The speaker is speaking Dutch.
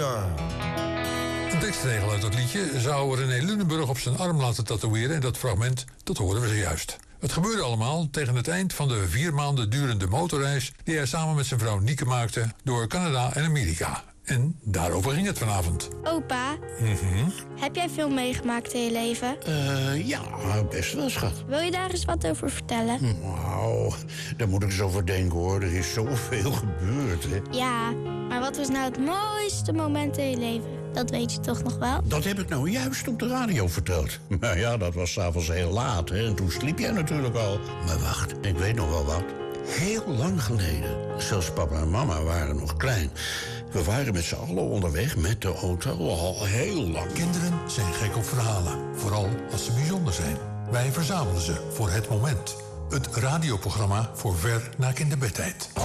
jaar. Een tekstregel uit dat liedje zou René Lunenburg op zijn arm laten tatoeëren. En dat fragment, dat horen we zojuist. Het gebeurde allemaal tegen het eind van de 4 maanden durende motorreis die hij samen met zijn vrouw Nieke maakte door Canada en Amerika. En daarover ging het vanavond. Opa, heb jij veel meegemaakt in je leven? Ja, best wel, schat. Wil je daar eens wat over vertellen? Nou, daar moet ik eens over denken, hoor. Er is zoveel gebeurd, hè. Ja, maar wat was nou het mooiste moment in je leven? Dat weet je toch nog wel? Dat heb ik nou juist op de radio verteld. Maar ja, dat was 's avonds heel laat, hè. En toen sliep jij natuurlijk al. Maar wacht, ik weet nog wel wat. Heel lang geleden, zelfs papa en mama waren nog klein. We waren met z'n allen onderweg met de auto al heel lang. Kinderen zijn gek op verhalen, vooral als ze bijzonder zijn. Wij verzamelen ze voor het moment. Het radioprogramma voor ver na kinderbedtijd.